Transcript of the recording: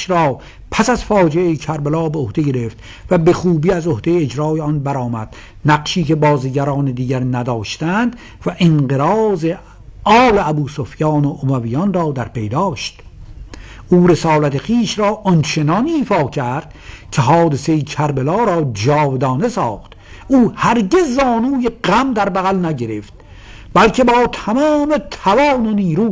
نقش را پس از فاجعه کربلا به عهده گرفت و به خوبی از عهده اجرای آن برآمد، نقشی که بازیگران دیگر نداشتند و انقراض آل ابوسفیان و امویان را در پی داشت. او رسالت خویش را آنچنانی ایفا کرد که حادثه کربلا را جاودانه ساخت. او هرگز زانوی غم در بغل نگرفت، بلکه با تمام توان و نیرو